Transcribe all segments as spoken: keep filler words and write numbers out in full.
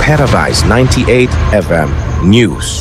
Paradise ninety-eight F M News.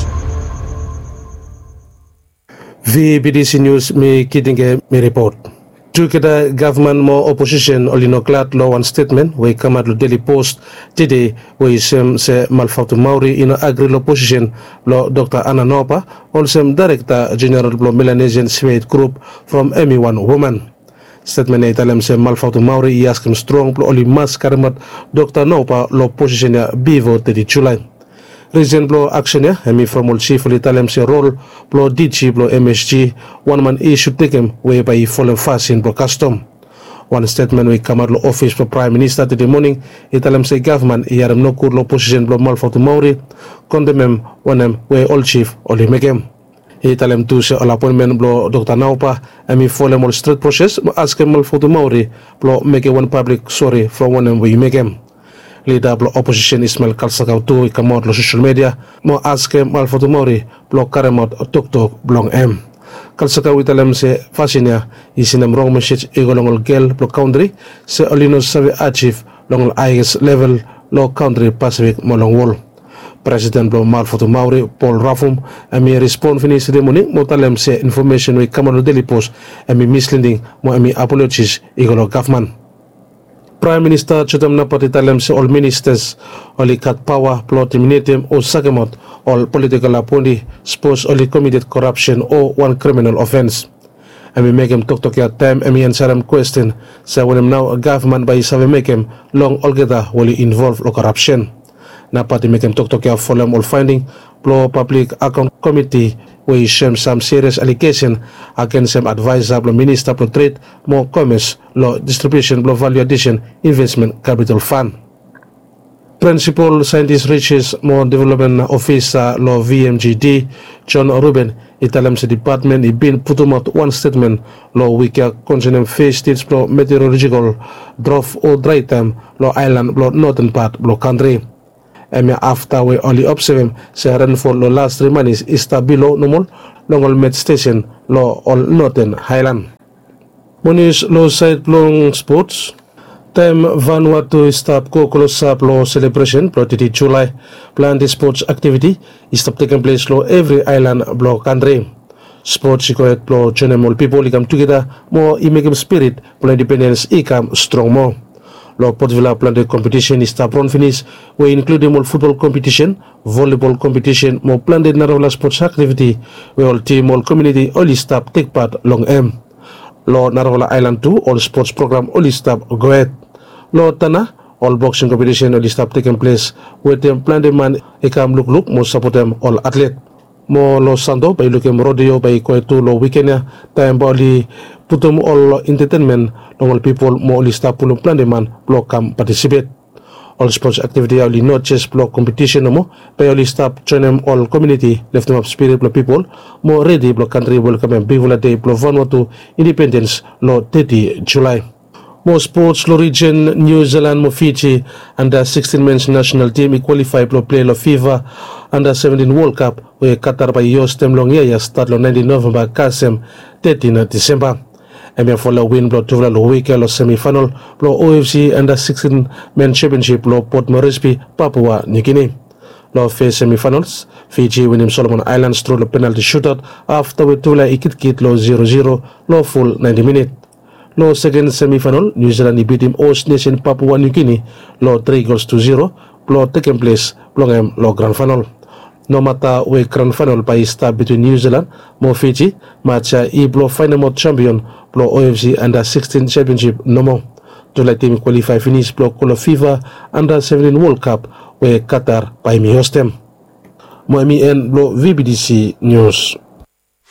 V B D C News mi kidinge mi report. Together government mo opposition olino klat law one statement we come at Daily Post today we sem se Malfautu Mauri ino agri opposition lo Doctor Anna Nopa also Director General lo Melanesian Swede Group from M E one Woman. Statement na italem se Malfautu Mauri iaskem strong lo oli mas karamat Doctor Nopa lo position ya bivo tedi July. Reason blo action ya emi from chief li talem se role blo D G blo M S G one man issue taken way by fallen fast in blo custom. One statement we come out lo office for Prime Minister today morning italem se government yarem no kur lo position blo Malfautu Mauri condemn one we all chief oli megem. Italem tu se all appointment blo Doctor Naupa emi fallen all straight process ask Malfautu Mauri blo make one public sorry from one we megem. Leader blo opposition Ismail Kalsakau tu ikamot lo social media mo aske Malfautu Mauri blo karemot tok tok blong em. Kalsakau italem se fasinia isinam wrong message igolongol gel blo country se olino sabi achieve longol highest level lo country Pacific molong wall. President blo Malfautu Mauri Paul Rafum emi respond finish the morning mo talem se information we kamano Daily Post emi misleading mo emi apologies igolo government. Prime Minister Chutam Napati talem se all ministers oli cut power plot terminatem o sagamot all political appointee suppose only committed corruption or one criminal offense. Emi megem tok tok ya time emi answeram question sa when now a government by save megem long algeda woli involve lo corruption. Napati megem tok tok ya follow all finding pro public account committee we shame some serious allegation against some advisor blo minister pro trade more commerce law distribution blo value addition investment capital fund. Principal Scientist Riches more development officer law V M G D John Ruben italem se department i bin putumot one statement law wika concerning face states blo meteorological drop or dry time law island blo northern part blo country. Emi after we only observe se rainfall lo last three months is below normal longol met station lo all northern highland. Monis lo side blong sports time Vanuatu stop ko close up lo celebration pro titi July plan the sports activity is stop taking place lo every island block country. Sports ko lo general people come together more i make spirit for independence i come strong more. Lo Port Vila plan the competition is stop run finish we including more football competition, volleyball competition, more plan the Narawala sports activity we all team all community all stop take part long M. Lo Narawala Island two all sports program all stop go ahead. Lo Tana all boxing competition all stop taking place with them plan the man ikam look look more support them all athlete. Mo lo Sando by looking rodeo by koetu lo weekend ya time bali putum all entertainment normal people mo all stop pulong plan the man block come participate. All sports activity only not just block competition no mo by all stop join them all community left them up spirit block people more ready block country welcome and big day block Vanuatu independence lo thirty July. More sports lo region New Zealand mo Fiji under sixteen men's national team qualify pro play lo FIFA under seventeen World Cup we Qatar by Yostem long ya start lo nineteen November kasem thirteen December. Emi follow win blo tuvala lo weekend lo semi-final blo O F C under sixteen men championship lo Port Moresby Papua New Guinea. Lo face semi-finals Fiji win him Solomon Islands through the penalty shootout after we tuvala ikit kit lo zero zero lo full ninety minutes. Lo second semi-final New Zealand beat him host nation Papua New Guinea lo three goals to zero lo taking place long lo grand final. No matter we grand final by start between New Zealand mo Fiji match i blo final mode champion blo O F C under sixteen championship no more. To let team qualify finish blo kolo FIFA under seventeen World Cup we Qatar by mi hostem. Mo mi en blo V B D C News.